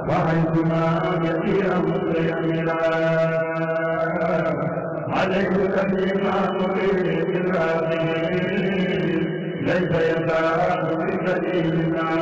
وحيثما كثيرا مطيعنا عليك تسليما مطيع بالراقين ليس يزال بسبيلنا